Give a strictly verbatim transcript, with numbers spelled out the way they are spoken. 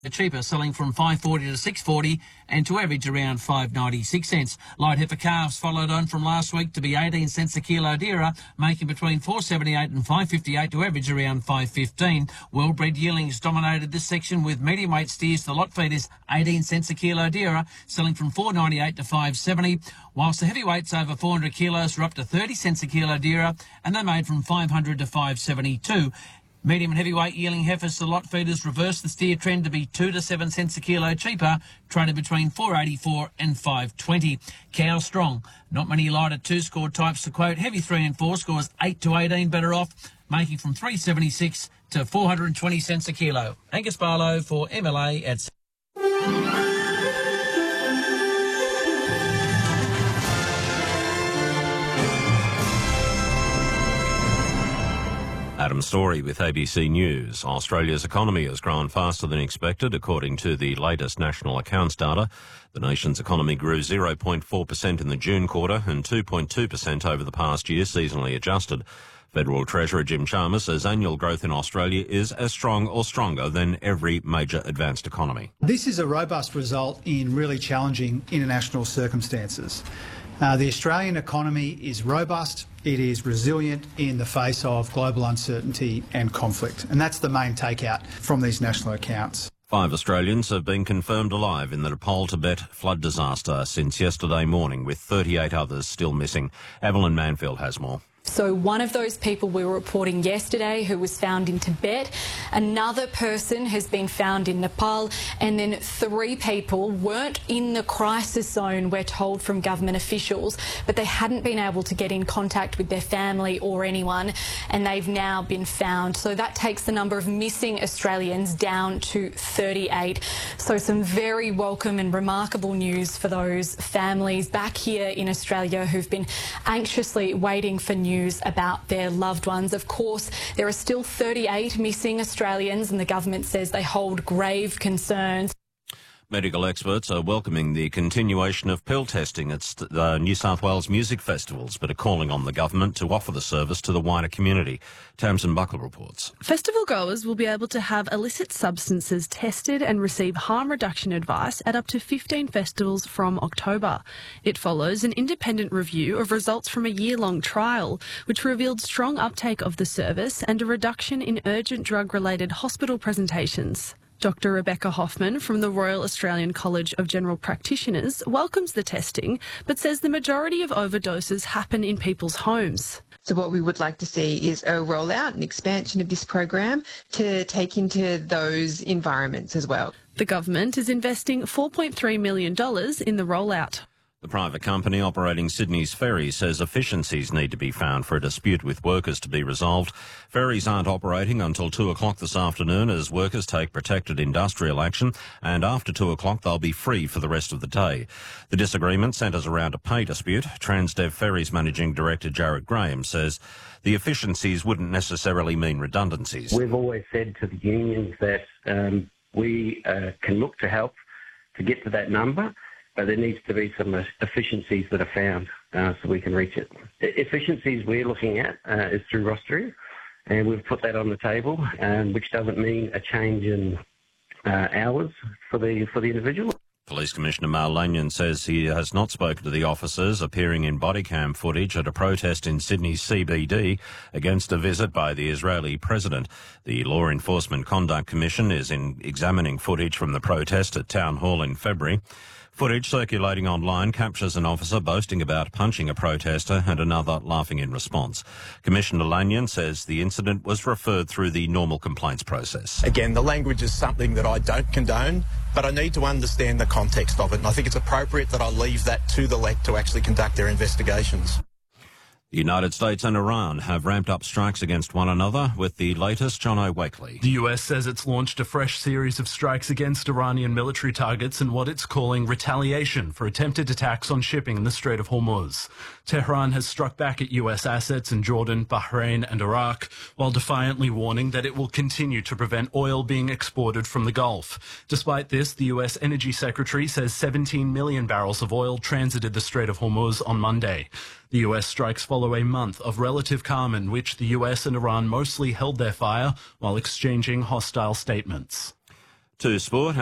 cheaper, selling from five forty to six forty and to average around five ninety-six cents. Light heifer calves followed on from last week to be eighteen cents a kilo dearer, making between four seventy-eight and five fifty-eight to average around five fifteen. Well-bred yearlings dominated this section, with medium weight steers to lot feeders eighteen cents a kilo dearer, selling from four ninety-eight to five seventy, whilst the heavyweights over four hundred kilos were up to thirty cents a kilo dearer, and they made from five hundred to five seventy-two. Medium and heavyweight yearling heifers to lot feeders reversed the steer trend to be two to seven cents a kilo cheaper, traded between four eighty-four and five twenty. Cow strong. Not many lighter two-score types to quote. Heavy three and four scores eight to eighteen better off, making from three seventy-six to four hundred twenty cents a kilo. Angus Barlow for M L A at... Adam Story with A B C News. Australia's economy has grown faster than expected, according to the latest national accounts data. The nation's economy grew zero point four percent in the June quarter and two point two percent over the past year, seasonally adjusted. Federal Treasurer Jim Chalmers says annual growth in Australia is as strong or stronger than every major advanced economy. This is a robust result in really challenging international circumstances. Uh, the Australian economy is robust, it is resilient in the face of global uncertainty and conflict, and that's the main takeout from these national accounts. Five Australians have been confirmed alive in the Nepal-Tibet flood disaster since yesterday morning, with thirty-eight others still missing. Evelyn Manfield has more. So one of those people we were reporting yesterday who was found in Tibet, another person has been found in Nepal, and then three people weren't in the crisis zone, we're told from government officials, but they hadn't been able to get in contact with their family or anyone, and they've now been found. So that takes the number of missing Australians down to thirty-eight. So some very welcome and remarkable news for those families back here in Australia who've been anxiously waiting for news news about their loved ones. Of course, there are still thirty-eight missing Australians, and the government says they hold grave concerns. Medical experts are welcoming the continuation of pill testing at the New South Wales music festivals, but are calling on the government to offer the service to the wider community. Tamsin Buckle reports. Festival goers will be able to have illicit substances tested and receive harm reduction advice at up to fifteen festivals from October. It follows an independent review of results from a year-long trial, which revealed strong uptake of the service and a reduction in urgent drug-related hospital presentations. Doctor Rebecca Hoffman from the Royal Australian College of General Practitioners welcomes the testing, but says the majority of overdoses happen in people's homes. So what we would like to see is a rollout and expansion of this program to take into those environments as well. The government is investing four point three million dollars in the rollout. The private company operating Sydney's ferry says efficiencies need to be found for a dispute with workers to be resolved. Ferries aren't operating until two o'clock this afternoon as workers take protected industrial action, and after two o'clock they'll be free for the rest of the day. The disagreement centres around a pay dispute. Transdev Ferries Managing Director Jared Graham says the efficiencies wouldn't necessarily mean redundancies. We've always said to the unions that um, we uh, can look to help to get to that number, but there needs to be some efficiencies that are found uh, so we can reach it. The efficiencies we're looking at uh, is through rostering, and we've put that on the table, um, which doesn't mean a change in uh, hours for the for the individual. Police Commissioner Mal Lanyon says he has not spoken to the officers appearing in body cam footage at a protest in Sydney's C B D against a visit by the Israeli president. The Law Enforcement Conduct Commission is in examining footage from the protest at Town Hall in February. Footage circulating online captures an officer boasting about punching a protester and another laughing in response. Commissioner Lanyon says the incident was referred through the normal complaints process. Again, the language is something that I don't condone, but I need to understand the context of it, and I think it's appropriate that I leave that to the L E C to actually conduct their investigations. The United States and Iran have ramped up strikes against one another, with the latest John O'Wakely. The U S says it's launched a fresh series of strikes against Iranian military targets in what it's calling retaliation for attempted attacks on shipping in the Strait of Hormuz. Tehran has struck back at U S assets in Jordan, Bahrain and Iraq, while defiantly warning that it will continue to prevent oil being exported from the Gulf. Despite this, the U S Energy Secretary says seventeen million barrels of oil transited the Strait of Hormuz on Monday. The U S strikes follow a month of relative calm in which the U S and Iran mostly held their fire while exchanging hostile statements. To sport.